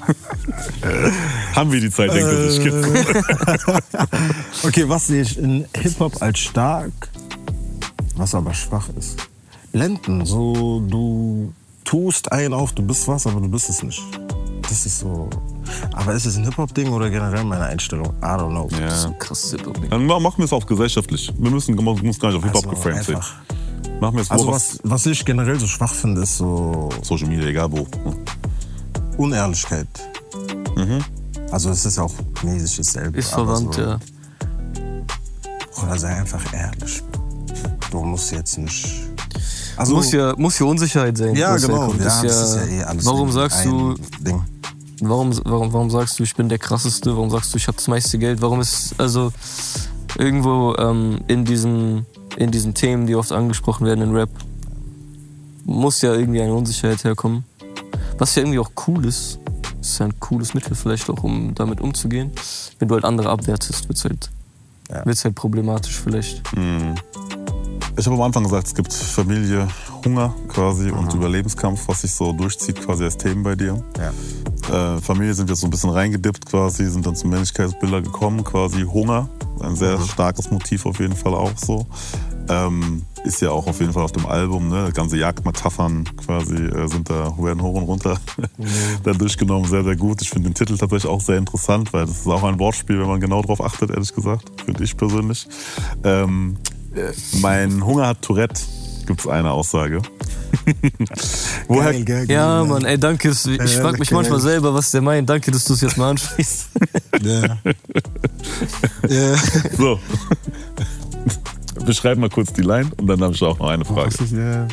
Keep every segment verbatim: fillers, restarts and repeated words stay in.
Haben wir die Zeit, denkt er sich. Okay, was sehe ich in Hip-Hop als stark, was aber schwach ist? Blenden, so du tust einen auf, du bist was, aber du bist es nicht. Das ist so. Aber ist es ein Hip-Hop-Ding oder generell meine Einstellung? I don't know. Ja. Das ist ein krasses Hip-Hop-Ding. Dann machen wir es auch gesellschaftlich. Wir müssen, muss gar nicht auf Hip-Hop Also geframed sein. einfach. Machen wir es Also wo, was, was ich generell so schwach finde, ist so Social Media, egal wo. Unehrlichkeit. Mhm. Also es ist ja auch mäßig dasselbe. Ist aber verwandt, so, ja. Oder sei einfach ehrlich. Du musst jetzt nicht... Also, Muss ja, muss ja Unsicherheit sein. ja, was genau. herkommt. Ja, Das das ist ist ja, ja eh alles warum ein- sagst ein du, Ding. warum, warum, warum sagst du, ich bin der Krasseste? Warum sagst du, ich habe das meiste Geld? Warum ist, also, irgendwo ähm, in, diesen, in diesen Themen, die oft angesprochen werden in Rap, muss ja irgendwie eine Unsicherheit herkommen. Was ja irgendwie auch cool ist. Das ist ja ein cooles Mittel vielleicht auch, um damit umzugehen. Wenn du halt andere abwertest, wird's halt, Ja. wird's halt problematisch vielleicht. Ich habe am Anfang gesagt, es gibt Familie, Hunger quasi und Überlebenskampf, was sich so durchzieht quasi als Themen bei dir. Ja. Äh, Familie sind jetzt so ein bisschen reingedippt quasi, sind dann zu Männlichkeitsbilder gekommen, quasi Hunger, ein sehr Mhm. starkes Motiv auf jeden Fall auch so. Ähm, ist ja auch auf jeden Fall auf dem Album, ne? Ganze Jagdmetaphern quasi äh, sind da, werden hoch und runter Mhm. da durchgenommen, sehr, sehr gut. Ich finde den Titel tatsächlich auch sehr interessant, weil das ist auch ein Wortspiel, wenn man genau drauf achtet, ehrlich gesagt, finde ich persönlich. Ähm, äh, mein Hunger hat Tourette, gibt's eine Aussage. Woher, Geil, geil, Ja, geil. Mann, ey, danke. Ich Ja, frage mich geil. manchmal selber, was der meint. Danke, dass du es jetzt mal ansprichst. Ja. Ja. So. Beschreib mal kurz die Line und dann habe ich auch noch eine Frage. Was ist ja?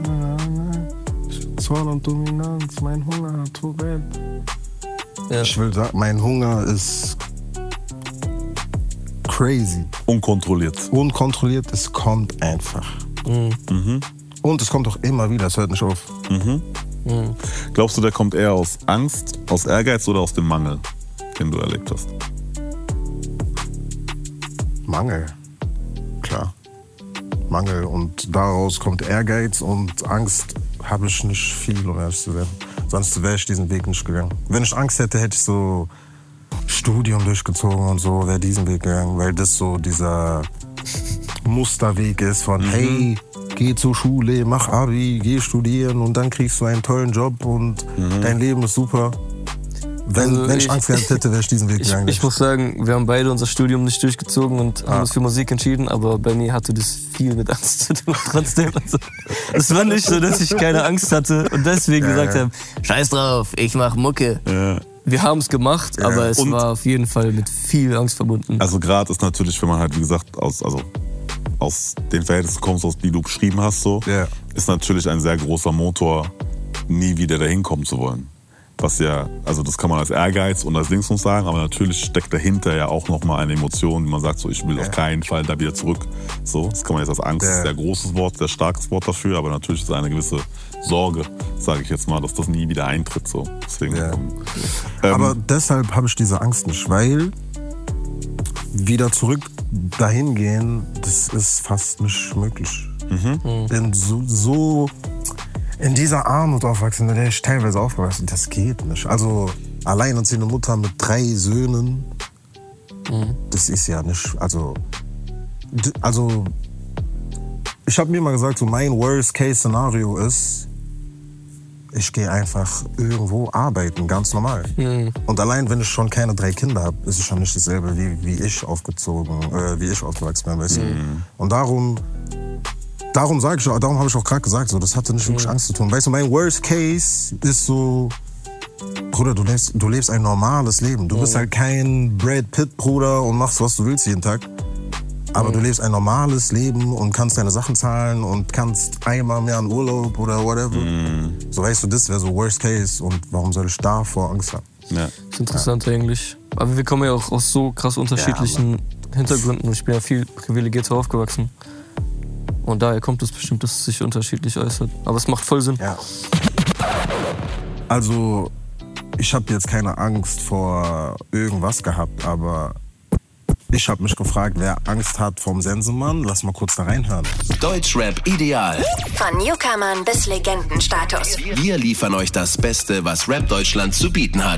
Zorn und Dominanz, mein Hunger hat Tourette. Ja. Ich will sagen, mein Hunger ist crazy. Unkontrolliert. Unkontrolliert, es kommt einfach. Mhm. Und es kommt auch immer wieder, es hört nicht auf. Mhm. Mhm. Glaubst du, der kommt eher aus Angst, aus Ehrgeiz oder aus dem Mangel, den du erlebt hast? Mangel. Klar. Mangel. Und daraus kommt Ehrgeiz und Angst habe ich nicht viel, um ehrlich zu sein. Sonst wäre ich diesen Weg nicht gegangen. Wenn ich Angst hätte, hätte ich so Studium durchgezogen und so, wäre diesen Weg gegangen, weil das so dieser Musterweg ist von, mhm. hey, geh zur Schule, mach Abi, geh studieren und dann kriegst du einen tollen Job und mhm. dein Leben ist super. Wenn, Also wenn ich, ich Angst gehabt hätte, wäre ich diesen Weg Ich, gegangen. ich muss sagen, wir haben beide unser Studium nicht durchgezogen und Ah. haben uns für Musik entschieden, aber bei mir hatte das viel mit Angst zu tun trotzdem. Also, es war nicht so, dass ich keine Angst hatte und deswegen Ja, gesagt ja. habe, scheiß drauf, ich mach Mucke. Ja. Wir haben es gemacht, Ja. aber es Und- war auf jeden Fall mit viel Angst verbunden. Also gerade ist natürlich, wenn man halt, wie gesagt, aus, also aus den Verhältnissen kommt, aus die du beschrieben hast, so, Ja. ist natürlich ein sehr großer Motor, nie wieder dahin kommen zu wollen. Was ja, also das kann man als Ehrgeiz und als Dingsbums sagen, aber natürlich steckt dahinter ja auch nochmal eine Emotion, die man sagt, so, ich will Ja. auf keinen Fall da wieder zurück. So, das kann man jetzt als Angst, Ja. sehr großes Wort, sehr starkes Wort dafür, aber natürlich ist eine gewisse Sorge, sage ich jetzt mal, dass das nie wieder eintritt. So. Deswegen, Ja. ähm, Aber deshalb habe ich diese Angst nicht, weil wieder zurück dahin gehen, das ist fast nicht möglich. Mhm. Denn so, so in dieser Armut aufwachsen, in der ich teilweise aufgewachsen bin, das geht nicht. Also alleinerziehende Mutter mit drei Söhnen, Mhm. das ist ja nicht, also, d- also ich habe mir mal gesagt, so mein Worst-Case-Szenario ist, ich gehe einfach irgendwo arbeiten, ganz normal. Mhm. Und allein, wenn ich schon keine drei Kinder habe, ist es schon nicht dasselbe, wie, wie ich aufgezogen, äh, wie ich aufgewachsen bin. Weißt du? Und darum, darum sage ich, darum habe ich auch gerade gesagt, so, das hatte nicht wirklich Angst zu tun. Weißt du, mein Worst Case ist so, Bruder, du lebst, du lebst ein normales Leben. Du bist halt kein Brad Pitt, Bruder, und machst, was du willst jeden Tag. Aber du lebst ein normales Leben und kannst deine Sachen zahlen und kannst einmal mehr an Urlaub oder whatever. So, weißt du, das wäre so Worst Case. Und warum soll ich davor Angst haben? ja. Das ist interessant eigentlich. Aber wir kommen ja auch aus so krass unterschiedlichen Hintergründen. Ich bin ja viel privilegierter aufgewachsen. Und daher kommt es bestimmt, dass es sich unterschiedlich äußert. Aber es macht voll Sinn. Ja. Also, ich habe jetzt keine Angst vor irgendwas gehabt, aber ich habe mich gefragt, wer Angst hat vom Sensenmann. Lass mal kurz da reinhören. Deutschrap Ideal. Von Newcomern bis Legendenstatus. Wir liefern euch das Beste, was Rap Deutschland zu bieten hat.